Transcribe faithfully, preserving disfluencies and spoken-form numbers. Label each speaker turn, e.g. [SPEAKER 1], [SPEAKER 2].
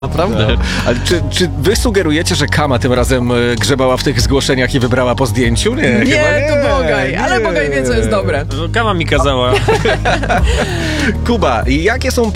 [SPEAKER 1] Naprawdę?
[SPEAKER 2] No. Ale czy, czy wy sugerujecie, że Kama tym razem y, grzebała w tych zgłoszeniach i wybrała po zdjęciu? Nie,
[SPEAKER 3] Nie,
[SPEAKER 2] chyba
[SPEAKER 3] to Bogaj, ale Bogaj wie, co jest dobre.
[SPEAKER 1] Kama mi kazała.
[SPEAKER 2] Kuba, jakie są